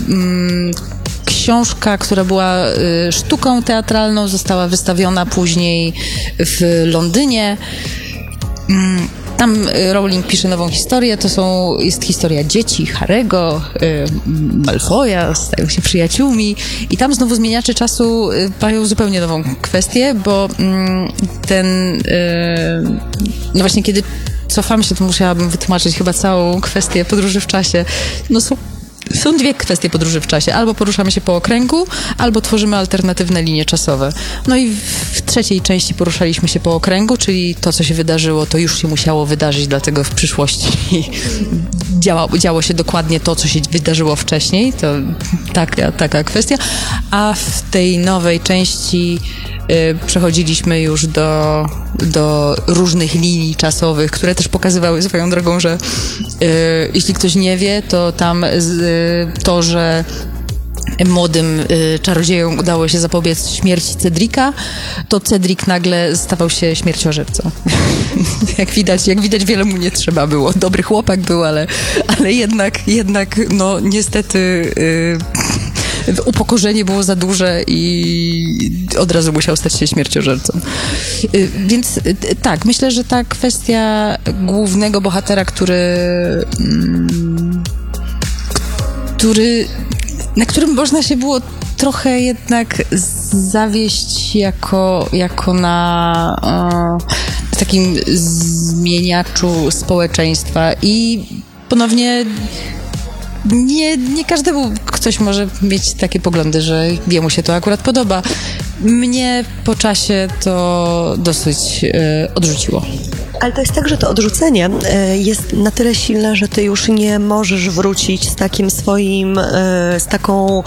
książka, która była sztuką teatralną, została wystawiona później w Londynie. Tam Rowling pisze nową historię, jest historia dzieci, Harry'ego, Malfoya, stają się przyjaciółmi i tam znowu zmieniacze czasu mają zupełnie nową kwestię, bo no właśnie kiedy cofam się, to musiałabym wytłumaczyć chyba całą kwestię podróży w czasie. No są dwie kwestie podróży w czasie. Albo poruszamy się po okręgu, albo tworzymy alternatywne linie czasowe. No i w trzeciej części poruszaliśmy się po okręgu, czyli to, co się wydarzyło, to już się musiało wydarzyć, dlatego w przyszłości działo się dokładnie to, co się wydarzyło wcześniej. To taka kwestia. A w tej nowej części przechodziliśmy już do różnych linii czasowych, które też pokazywały swoją drogą, że jeśli ktoś nie wie, to tam to, że młodym czarodziejom udało się zapobiec śmierci Cedrika, to Cedric nagle stawał się śmierciożercą. Jak widać, wiele mu nie trzeba było. Dobry chłopak był, ale jednak no niestety upokorzenie było za duże i od razu musiał stać się śmierciożercą. Więc tak, myślę, że ta kwestia głównego bohatera, na którym można się było trochę jednak zawieść jako na takim zmieniaczu społeczeństwa i ponownie nie każdemu ktoś może mieć takie poglądy, że jemu się to akurat podoba. Mnie po czasie to dosyć odrzuciło. Ale to jest tak, że to odrzucenie jest na tyle silne, że ty już nie możesz wrócić z takim z taką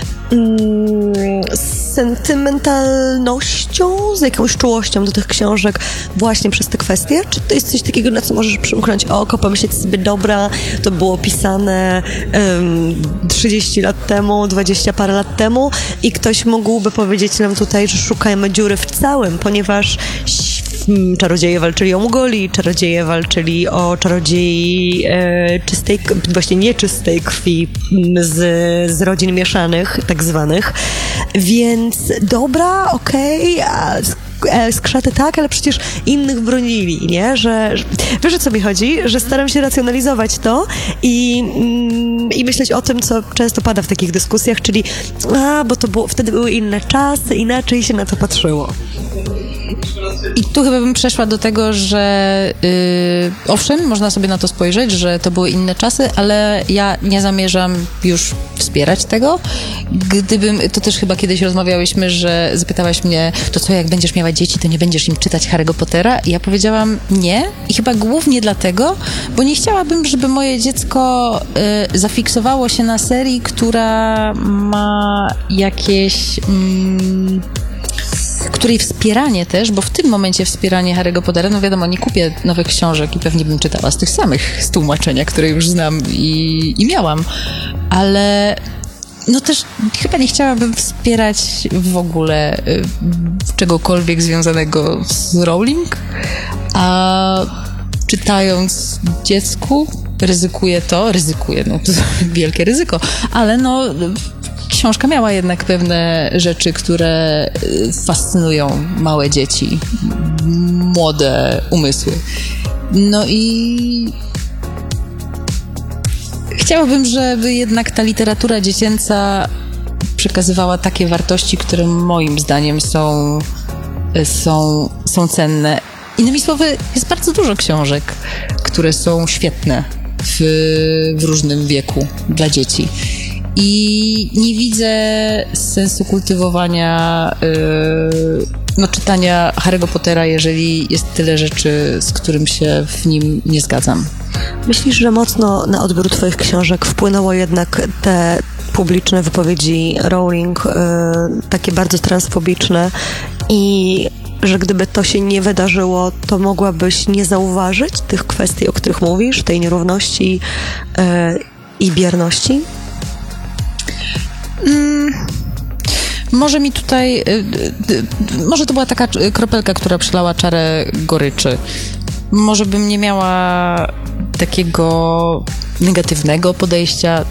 sentymentalnością, z jakąś czułością do tych książek właśnie przez te kwestie? Czy to jest coś takiego, na co możesz przymknąć oko, pomyśleć sobie, dobra, to było pisane 30 lat temu, 20 parę lat temu i ktoś mógłby powiedzieć nam tutaj, że szukajmy dziury w całym, ponieważ czarodzieje walczyli o Mugoli, czarodzieje walczyli o czarodziei czystej, właśnie nieczystej krwi z rodzin mieszanych, tak zwanych. Więc dobra, okej, skrzaty tak, ale przecież innych bronili, nie? Że wiesz, o co mi chodzi? Że staram się racjonalizować to i myśleć o tym, co często pada w takich dyskusjach, czyli bo to było, wtedy były inne czasy, inaczej się na to patrzyło. I tu chyba bym przeszła do tego, że owszem, można sobie na to spojrzeć, że to były inne czasy, ale ja nie zamierzam już wspierać tego. To też chyba kiedyś rozmawiałyśmy, że zapytałaś mnie, to co, jak będziesz miała dzieci, to nie będziesz im czytać Harry'ego Pottera? I ja powiedziałam nie. I chyba głównie dlatego, bo nie chciałabym, żeby moje dziecko zafiksowało się na serii, która ma jakieś... której wspieranie też, bo w tym momencie wspieranie Harry'ego Pottera, no wiadomo, nie kupię nowych książek i pewnie bym czytała z tych samych z tłumaczenia, które już znam i miałam, ale no też chyba nie chciałabym wspierać w ogóle czegokolwiek związanego z Rowling, a czytając dziecku ryzykuję, no to wielkie ryzyko, ale no książka miała jednak pewne rzeczy, które fascynują małe dzieci, młode umysły. No i chciałabym, żeby jednak ta literatura dziecięca przekazywała takie wartości, które moim zdaniem są cenne. Innymi słowy, jest bardzo dużo książek, które są świetne w różnym wieku dla dzieci. I nie widzę sensu kultywowania, czytania Harry'ego Pottera, jeżeli jest tyle rzeczy, z którym się w nim nie zgadzam. Myślisz, że mocno na odbiór twoich książek wpłynęło jednak te publiczne wypowiedzi Rowling, takie bardzo transfobiczne i że gdyby to się nie wydarzyło, to mogłabyś nie zauważyć tych kwestii, o których mówisz, tej nierówności i bierności? Może mi tutaj, może to była taka kropelka, która przelała czarę goryczy. Może bym nie miała takiego negatywnego podejścia